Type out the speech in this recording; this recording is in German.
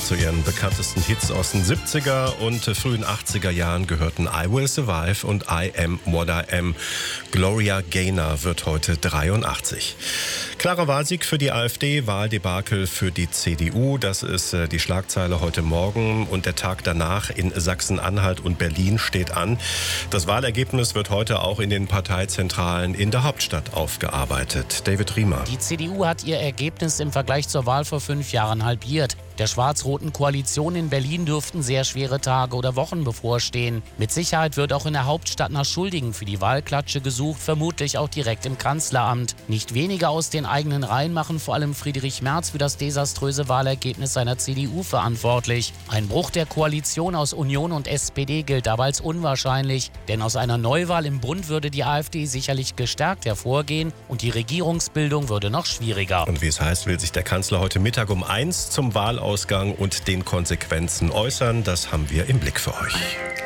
Zu ihren bekanntesten Hits aus den 70er und frühen 80er Jahren gehörten I Will Survive und I Am What I Am. Gloria Gaynor wird heute 83. Klarer Wahlsieg für die AfD, Wahldebakel für die CDU. Das ist die Schlagzeile heute Morgen. Und der Tag danach in Sachsen-Anhalt und Berlin steht an. Das Wahlergebnis wird heute auch in den Parteizentralen in der Hauptstadt aufgearbeitet. David Riemer. Die CDU hat ihr Ergebnis im Vergleich zur Wahl vor 5 Jahren halbiert. Der schwarz-roten Koalition in Berlin dürften sehr schwere Tage oder Wochen bevorstehen. Mit Sicherheit wird auch in der Hauptstadt nach Schuldigen für die Wahlklatsche gesucht, vermutlich auch direkt im Kanzleramt. Nicht wenige aus den eigenen Reihen machen vor allem Friedrich Merz für das desaströse Wahlergebnis seiner CDU verantwortlich. Ein Bruch der Koalition aus Union und SPD gilt aber als unwahrscheinlich, denn aus einer Neuwahl im Bund würde die AfD sicherlich gestärkt hervorgehen und die Regierungsbildung würde noch schwieriger. Und wie es heißt, will sich der Kanzler heute Mittag um 1 zum Wahlausgang und den Konsequenzen äußern. Das haben wir im Blick für euch.